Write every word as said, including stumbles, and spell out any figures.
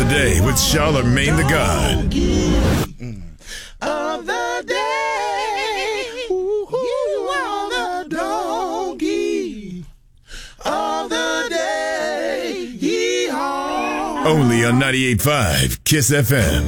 day with Charlemagne the God. Of the day, you are the donkey of the day. Yeehaw. Only on ninety-eight point five Kiss F M.